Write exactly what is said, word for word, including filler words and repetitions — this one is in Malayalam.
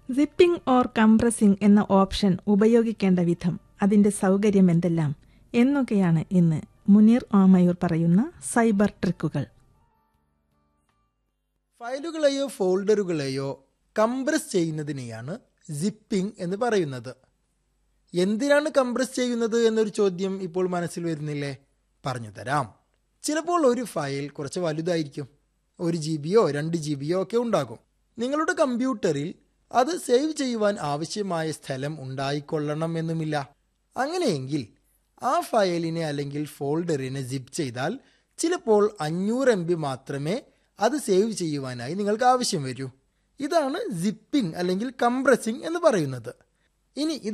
സിപ്പിംഗ് ഓർ കംപ്രസിംഗ് എന്ന ഓപ്ഷൻ ഉപയോഗിക്കേണ്ട വിധം, അതിന്റെ സൗകര്യം എന്തെല്ലാം എന്നൊക്കെയാണ് ഇന്ന് മുനീർ ആമയൂർ പറയുന്ന സൈബർ ട്രിക്കുകൾ. ഫയലുകളെയോ ഫോൾഡറുകളെയോ കംപ്രസ് ചെയ്യുന്നതിനെയാണ് സിപ്പിംഗ് എന്ന് പറയുന്നത്. എന്തിനാണ് കംപ്രസ് ചെയ്യുന്നത് എന്നൊരു ചോദ്യം ഇപ്പോൾ മനസ്സിൽ വരുന്നില്ലേ? പറഞ്ഞു തരാം. ചിലപ്പോൾ ഒരു ഫയൽ കുറച്ച് വലുതായിരിക്കും. ഒരു ജി ബിയോ രണ്ട് ജി ബിയോ ഒക്കെ ഉണ്ടാകും. നിങ്ങളുടെ കമ്പ്യൂട്ടറിൽ അത് സേവ് ചെയ്യുവാൻ ആവശ്യമായ സ്ഥലം ഉണ്ടായിക്കൊള്ളണം എന്നുമില്ല. അങ്ങനെയെങ്കിൽ ആ ഫയലിനെ അല്ലെങ്കിൽ ഫോൾഡറിനെ സിപ്പ് ചെയ്താൽ ചിലപ്പോൾ അഞ്ഞൂറ് എം ബി മാത്രമേ അത് സേവ് ചെയ്യുവാനായി നിങ്ങൾക്ക് ആവശ്യം വരൂ. ഇതാണ് സിപ്പിംഗ് അല്ലെങ്കിൽ കംപ്രസിംഗ് എന്ന് പറയുന്നത്. ഇനി